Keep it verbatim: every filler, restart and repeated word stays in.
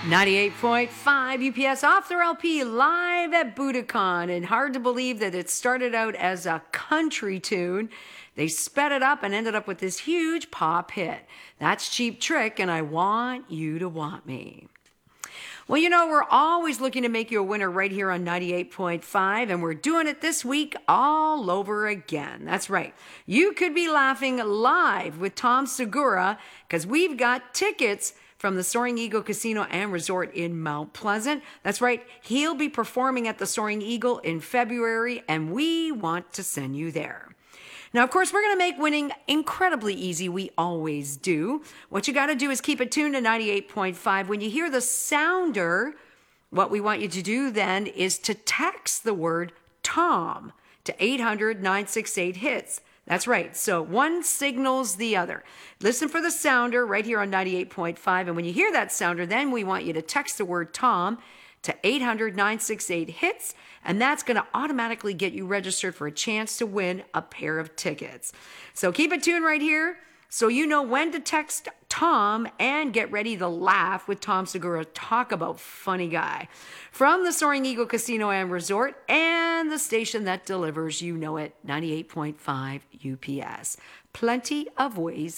ninety-eight point five U P S off their L P live at Budokan. And hard to believe that it started out as a country tune. They sped it up and ended up with this huge pop hit. That's Cheap Trick, and I Want You to Want Me. Well, you know, we're always looking to make you a winner right here on ninety-eight point five, and we're doing it this week all over again. That's right. You could be laughing live with Tom Segura because we've got tickets from the Soaring Eagle Casino and Resort in Mount Pleasant. That's right. He'll be performing at the Soaring Eagle in February, and we want to send you there. Now, of course, we're going to make winning incredibly easy. We always do. What you got to do is keep it tuned to ninety-eight point five. When you hear the sounder, what we want you to do then is to text the word Tom to eight hundred, nine six eight, HITS. That's right. So one signals the other. Listen for the sounder right here on ninety-eight point five. And when you hear that sounder, then we want you to text the word Tom to eight hundred, nine six eight, HITS, and that's going to automatically get you registered for a chance to win a pair of tickets. So keep it tuned right here so you know when to text Tom and get ready to laugh with Tom Segura. Talk about funny guy. From the Soaring Eagle Casino and Resort and the station that delivers, you know it, ninety-eight point five U P S. Plenty of ways